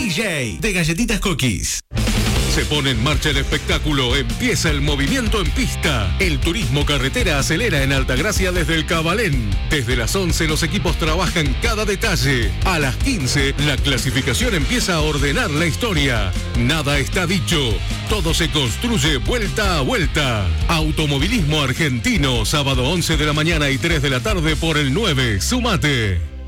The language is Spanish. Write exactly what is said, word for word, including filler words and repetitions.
D J de Galletitas Cookies. Se pone en marcha el espectáculo, empieza el movimiento en pista. El turismo carretera acelera en Altagracia desde el Cabalén. Desde las once los equipos trabajan cada detalle. A las quince la clasificación empieza a ordenar la historia. Nada está dicho, todo se construye vuelta a vuelta. Automovilismo argentino, sábado once de la mañana y tres de la tarde por el nueve. Sumate.